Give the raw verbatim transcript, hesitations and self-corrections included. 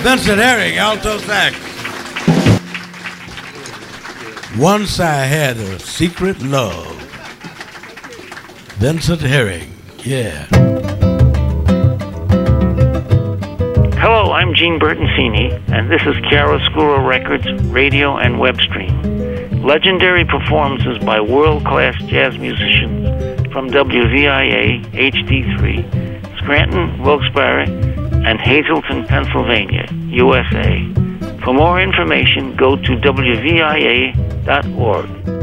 Vincent Herring, alto sax. Once I had a secret love. Vincent Herring, yeah. Hello, I'm Gene Bertoncini, and this is Chiaroscuro Records radio and web stream. Legendary performances by world-class jazz musicians from W V I A H D three, Scranton, Wilkes-Barre, and Hazleton, Pennsylvania, U S A. For more information, go to W V I A dot org.